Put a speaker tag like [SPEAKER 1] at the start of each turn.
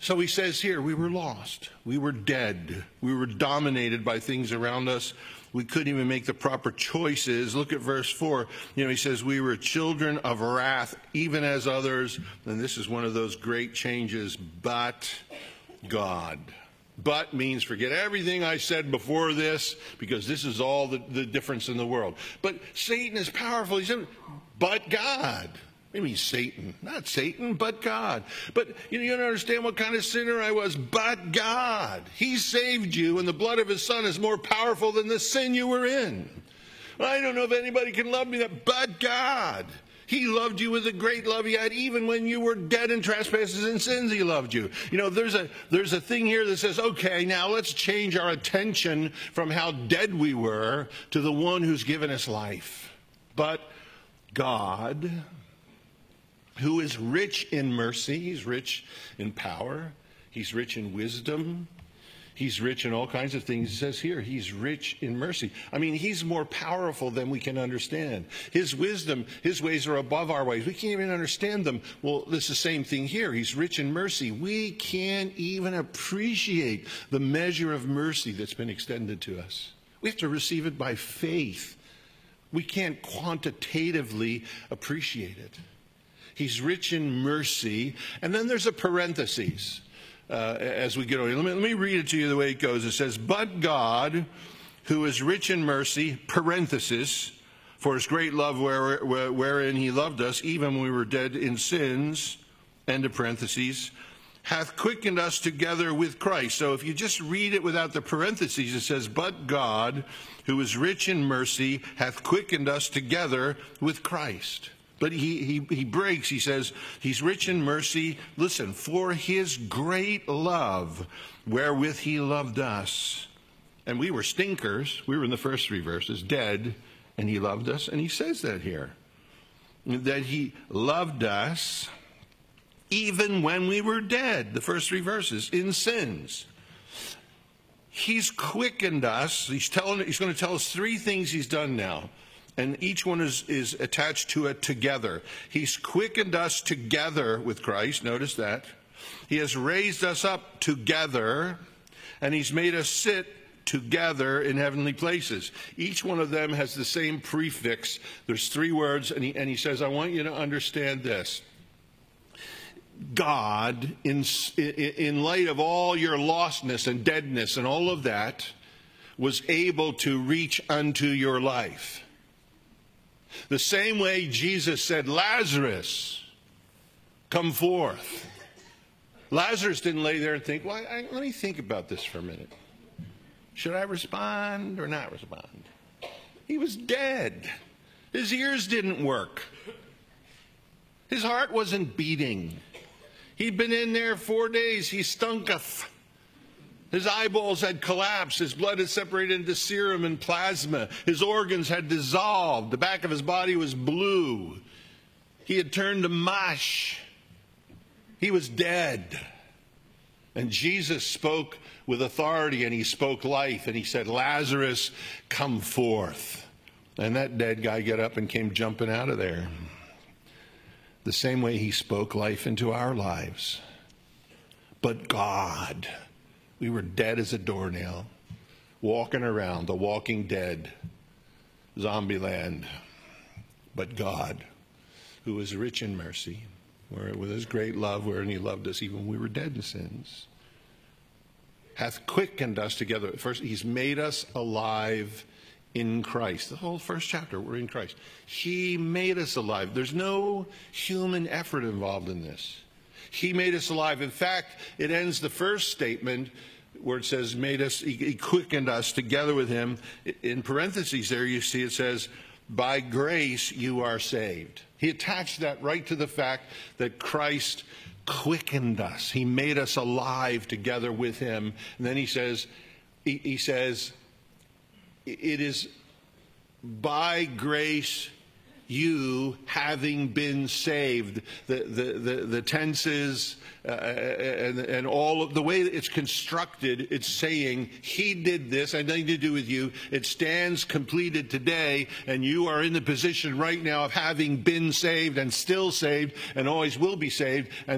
[SPEAKER 1] So he says here, we were lost. We were dead. We were dominated by things around us. We couldn't even make the proper choices. Look at verse 4. He says, we were children of wrath, even as others. And this is one of those great changes. But God. But means forget everything I said before this, because this is all the difference in the world. But Satan is powerful. He said, but God. I mean Satan, not Satan, but God. But you don't understand what kind of sinner I was, but God. He saved you, and the blood of his son is more powerful than the sin you were in. Well, I don't know if anybody can love me that, but God. He loved you with a great love he had. Even when you were dead in trespasses and sins, he loved you. There's a thing here that says, okay, now let's change our attention from how dead we were to the one who's given us life. But God, who is rich in mercy, he's rich in power, he's rich in wisdom, he's rich in all kinds of things. It says here, he's rich in mercy. I mean, he's more powerful than we can understand. His wisdom, his ways are above our ways. We can't even understand them. Well, this is the same thing here. He's rich in mercy. We can't even appreciate the measure of mercy that's been extended to us. We have to receive it by faith. We can't quantitatively appreciate it. He's rich in mercy. And then there's a parenthesis as we get over. Let me read it to you the way it goes. It says, but God, who is rich in mercy, parenthesis, for his great love wherein he loved us, even when we were dead in sins, end of parentheses, hath quickened us together with Christ. So if you just read it without the parentheses, it says, but God, who is rich in mercy, hath quickened us together with Christ. But he breaks, he says, he's rich in mercy, listen, for his great love wherewith he loved us. And we were stinkers, we were in the first three verses, dead, and he loved us. And he says that here, that he loved us even when we were dead, the first three verses, in sins. He's quickened us. He's going to tell us three things he's done now. And each one is attached to it together. He's quickened us together with Christ. Notice that. He has raised us up together. And he's made us sit together in heavenly places. Each one of them has the same prefix. There's three words. And he says, I want you to understand this. God, in light of all your lostness and deadness and all of that, was able to reach unto your life. The same way Jesus said, Lazarus, come forth. Lazarus didn't lay there and think, well, let me think about this for a minute. Should I respond or not respond? He was dead. His ears didn't work. His heart wasn't beating. He'd been in there 4 days. He stunketh. His eyeballs had collapsed. His blood had separated into serum and plasma. His organs had dissolved. The back of his body was blue. He had turned to mush. He was dead. And Jesus spoke with authority, and he spoke life, and he said, Lazarus, come forth. And that dead guy got up and came jumping out of there. The same way he spoke life into our lives. But God, we were dead as a doornail, walking around, the walking dead, zombie land. But God, who is rich in mercy, with his great love, wherein he loved us even when we were dead in sins, hath quickened us together. First, he's made us alive in Christ. The whole first chapter, we're in Christ. He made us alive. There's no human effort involved in this. He made us alive. In fact, it ends the first statement where it says, he quickened us together with him. In parentheses there, you see it says, by grace you are saved. He attached that right to the fact that Christ quickened us. He made us alive together with him. And then he says, it is by grace you having been saved. The tenses and all of the way that it's constructed, it's saying he did this, had nothing to do with you. It stands completed today, and you are in the position right now of having been saved and still saved and always will be saved. And